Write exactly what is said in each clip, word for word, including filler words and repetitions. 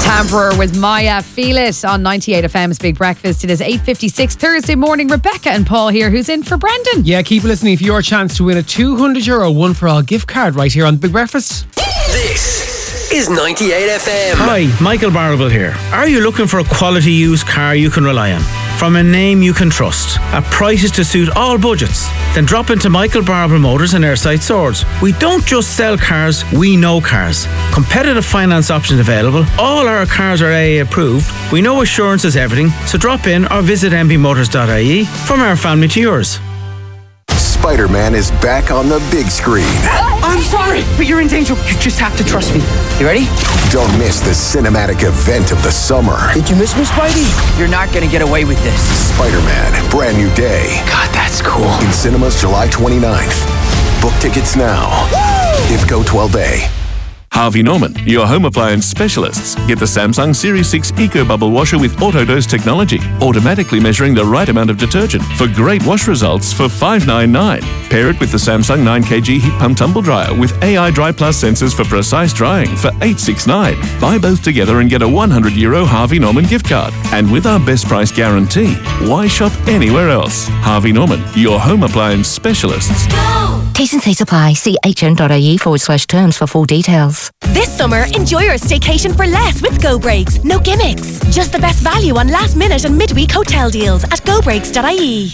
Tamperer with Maya Feel It on ninety-eight F M's Big Breakfast. It is eight fifty-six Thursday morning. Rebecca and Paul here, who's in for Brendan. Yeah, keep listening for your chance to win a two hundred euro one for all gift card right here on Big Breakfast. This is ninety-eight F M. Hi, Michael Barable here. Are you looking for a quality used car you can rely on? From a name you can trust, at prices to suit all budgets? Then drop into Michael Barable Motors in Airside Swords. We don't just sell cars, we know cars. Competitive finance options available. All our cars are A A approved. We know assurance is everything, so drop in or visit m b motors dot i e. From our family to yours. Spider-Man is back on the big screen. I'm sorry, but you're in danger. You just have to trust me. You ready? Don't miss the cinematic event of the summer. Did you miss me, Spidey? You're not gonna get away with this. Spider-Man, Brand New Day. God, that's cool. In cinemas July twenty-ninth. Book tickets now. I F C O twelve A. Harvey Norman, your home appliance specialists. Get the Samsung Series six Eco Bubble Washer with Autodose technology, automatically measuring the right amount of detergent for great wash results for five ninety-nine. Pair it with the Samsung nine kilogram Heat Pump Tumble Dryer with A I Dry Plus sensors for precise drying for eight sixty-nine. Buy both together and get a one hundred euro Harvey Norman gift card. And with our best price guarantee, why shop anywhere else? Harvey Norman, your home appliance specialists. T's and C's apply. See hn.ie forward slash terms for full details. This summer, enjoy your staycation for less with Go Breaks. No gimmicks. Just the best value on last minute and midweek hotel deals at go breaks dot i e.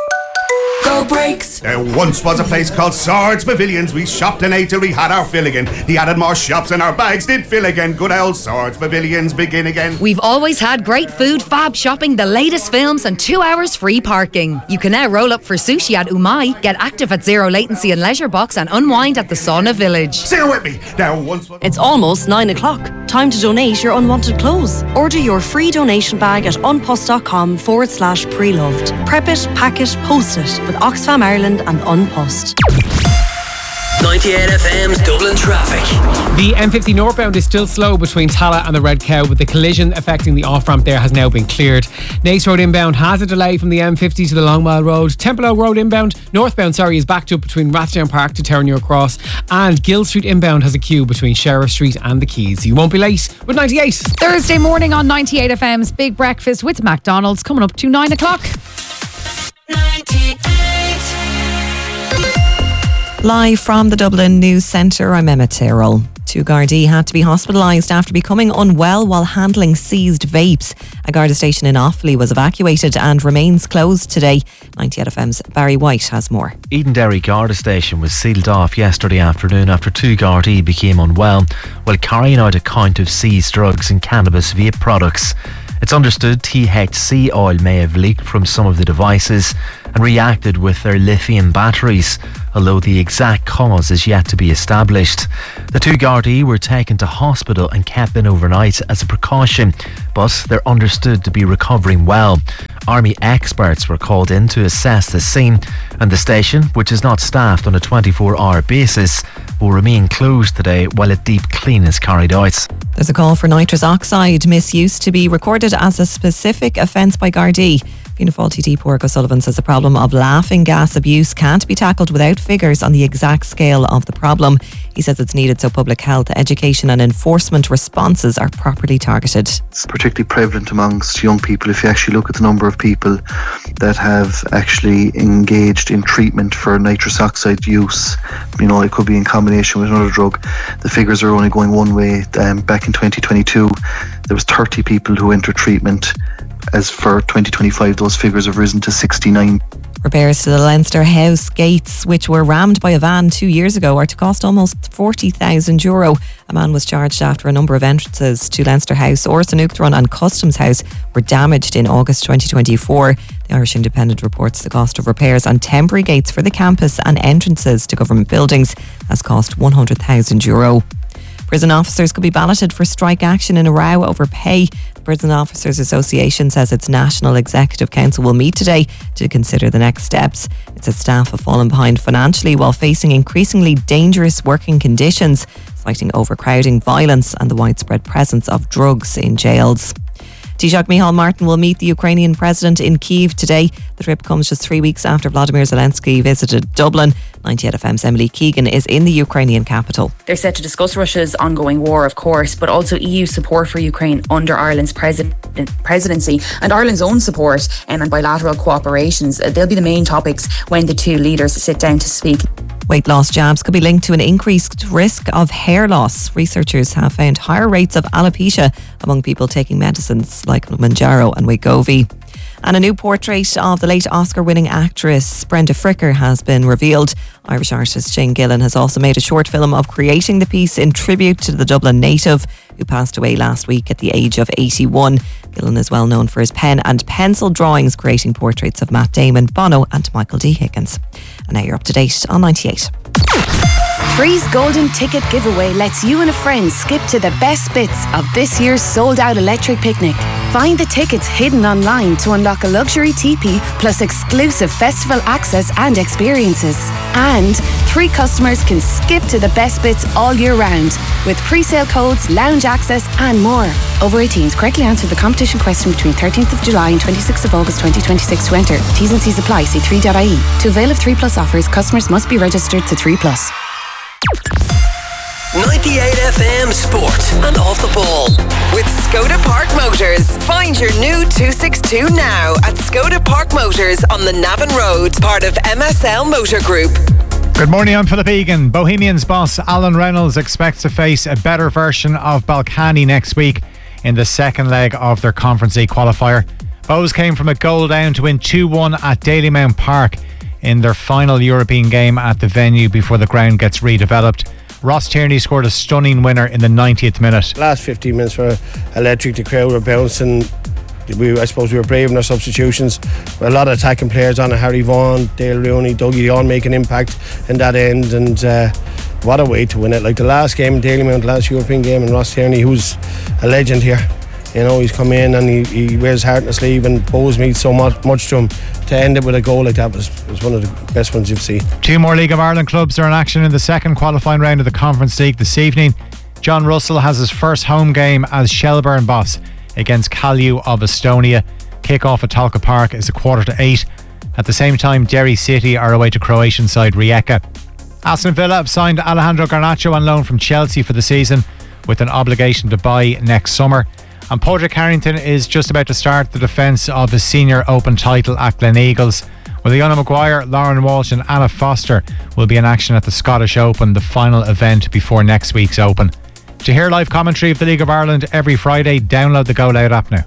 Go Breaks. There once was a place called Swords Pavilions. We shopped and ate till we had our fill again. They added more shops and our bags did fill again. Good old Swords Pavilions begin again. We've always had great food, fab shopping, the latest films and two hours free parking. You can now roll up for sushi at Umai, get active at Zero Latency and Leisure Box and unwind at the Sauna Village. Sing it with me. There once was... It's almost nine o'clock. Time to donate your unwanted clothes. Order your free donation bag at unpost.com forward slash pre-loved. Prep it, pack it, post it with Oxfam Ireland and Unpost. ninety-eight F M's Dublin traffic. The M fifty northbound is still slow between Tala and the Red Cow, but the collision affecting the off-ramp there has now been cleared. Naas Road inbound has a delay from the M fifty to the Longmile Road. Templeogue Road inbound, northbound, sorry, is backed up between Rathdown Park to Terranure Cross, and Gill Street inbound has a queue between Sheriff Street and the Keys. You won't be late with ninety-eight. Thursday morning on ninety-eight F M's Big Breakfast with McDonald's coming up to nine o'clock. Live from the Dublin News Centre, I'm Emma Tyrrell. Two Gardaí had to be hospitalised after becoming unwell while handling seized vapes. A Garda station in Offaly was evacuated and remains closed today. ninety-eight F M's Barry White has more. Edenderry Garda station was sealed off yesterday afternoon after two Gardaí became unwell while carrying out a count of seized drugs and cannabis vape products. It's understood T H C oil may have leaked from some of the devices and reacted with their lithium batteries, although the exact cause is yet to be established. The two Gardaí were taken to hospital and kept in overnight as a precaution, but they're understood to be recovering well. Army experts were called in to assess the scene, and the station, which is not staffed on a twenty-four hour basis, will remain closed today while a deep clean is carried out. There's a call for nitrous oxide misuse to be recorded as a specific offence by Gardaí. Fianna Fáil T D Pádraig O'Sullivan says the problem of laughing gas abuse can't be tackled without figures on the exact scale of the problem. He says it's needed so public health, education and enforcement responses are properly targeted. It's particularly prevalent amongst young people. If you actually look at the number of people that have actually engaged in treatment for nitrous oxide use, you know, it could be in combination with another drug. The figures are only going one way. Um, back in twenty twenty-two, there was thirty people who entered treatment. As for twenty twenty-five, those figures have risen to sixty-nine. Repairs to the Leinster House gates, which were rammed by a van two years ago, are to cost almost forty thousand euro. A man was charged after a number of entrances to Leinster House, Orson Uachtaráin and Customs House were damaged in August twenty twenty-four. The Irish Independent reports the cost of repairs on temporary gates for the campus and entrances to government buildings has cost one hundred thousand euro. Prison officers could be balloted for strike action in a row over pay. The Prison Officers Association says its National Executive Council will meet today to consider the next steps. It says staff have fallen behind financially while facing increasingly dangerous working conditions, citing overcrowding, violence and the widespread presence of drugs in jails. Taoiseach Micheál Martin will meet the Ukrainian president in Kyiv today. The trip comes just three weeks after Vladimir Zelensky visited Dublin. ninety-eight F M's Emily Keegan is in the Ukrainian capital. They're set to discuss Russia's ongoing war, of course, but also E U support for Ukraine under Ireland's president, presidency and Ireland's own support um, and bilateral cooperations. Uh, they'll be the main topics when the two leaders sit down to speak. Weight loss jabs could be linked to an increased risk of hair loss. Researchers have found higher rates of alopecia among people taking medicines like Mounjaro and Wegovy. And a new portrait of the late Oscar-winning actress Brenda Fricker has been revealed. Irish artist Shane Gillan has also made a short film of creating the piece in tribute to the Dublin native who passed away last week at the age of eighty-one. Gillan is well known for his pen and pencil drawings creating portraits of Matt Damon, Bono and Michael D. Higgins. And now you're up to date on ninety-eight. Three's Golden Ticket Giveaway lets you and a friend skip to the best bits of this year's sold-out electric picnic. Find the tickets hidden online to unlock a luxury teepee plus exclusive festival access and experiences. And three customers can skip to the best bits all year round with pre-sale codes, lounge access and more. Over eighteens, correctly answer the competition question between thirteenth of July and twenty-sixth of August twenty twenty-six to enter. T's and C's apply. See three dot I E. To avail of three plus offers, customers must be registered to three plus. ninety-eight F M Sport and Off the Ball with Skoda Park Motors. Find your new two sixty-two now at Skoda Park Motors on the Navan Road, part of M S L Motor Group. Good morning, I'm Philip Egan. Bohemians boss Alan Reynolds expects to face a better version of Balcani next week in the second leg of their Conference League qualifier. Bows came from a goal down to win two one at Dalymount Park in their final European game at the venue before the ground gets redeveloped. Ross Tierney scored a stunning winner in the ninetieth minute. Last fifteen minutes were electric. The crowd were bouncing. We, I suppose we were brave in our substitutions. A lot of attacking players on it. Harry Vaughan, Dale Rooney, Dougie, they all make an impact in that end. And uh, what a way to win it. Like the last game in Dalymount, the last European game, and Ross Tierney, who's a legend here. You know, he's come in and he, he wears his heart on his sleeve, and Bowes means so much, much to him. To end it with a goal like that was, was one of the best ones you've seen. Two more League of Ireland clubs are in action in the second qualifying round of the Conference League this evening. John Russell has his first home game as Shelbourne boss against Kalju of Estonia. Kick-off at Talca Park is a quarter to eight. At the same time, Derry City are away to Croatian side Rijeka. Aston Villa have signed Alejandro Garnacho on loan from Chelsea for the season with an obligation to buy next summer. And Padraig Harrington is just about to start the defence of his senior open title at Gleneagles. With Leona Maguire, Lauren Walsh and Anna Foster will be in action at the Scottish Open, the final event before next week's Open. To hear live commentary of the League of Ireland every Friday, download the Go Loud app now.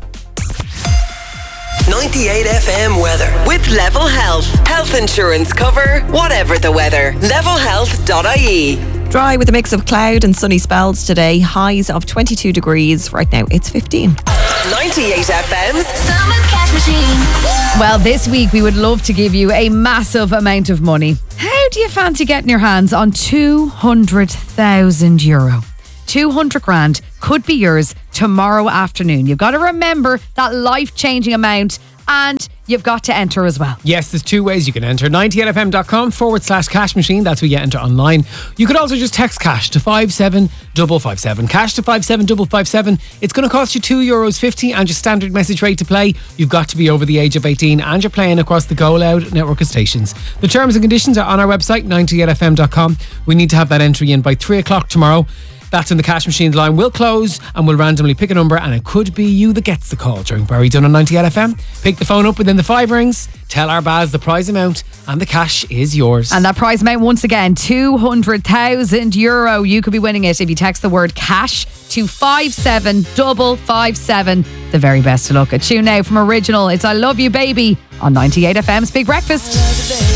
ninety-eight F M weather with Level Health. Health insurance cover, whatever the weather. level health dot I E. Dry with a mix of cloud and sunny spells today. Highs of twenty-two degrees. Right now it's fifteen. ninety-eight F M's Summer Cash Machine. Well, this week we would love to give you a massive amount of money. How do you fancy getting your hands on two hundred thousand euro? two hundred grand could be yours tomorrow afternoon. You've got to remember that life-changing amount, and you've got to enter as well. Yes, there's two ways you can enter. ninety-eight F M dot com forward slash cash machine. That's where you enter online. You could also just text cash to five seven five five seven. Cash to five seven five five seven. It's going to cost you two euros fifty and your standard message rate to play. You've got to be over the age of eighteen and you're playing across the Go Loud network of stations. The terms and conditions are on our website, ninety-eight F M dot com. We need to have that entry in by three o'clock tomorrow. That's in the cash machine line. We'll close and we'll randomly pick a number, and it could be you that gets the call during Barry Dunn on ninety-eight F M. Pick the phone up within the five rings, tell our Baz the prize amount, and the cash is yours. And that prize amount, once again, two hundred thousand euro. You could be winning it if you text the word cash to five seven five five seven. The very best of luck. A tune now from Original. It's I Love You Baby on ninety-eight F M's Big Breakfast.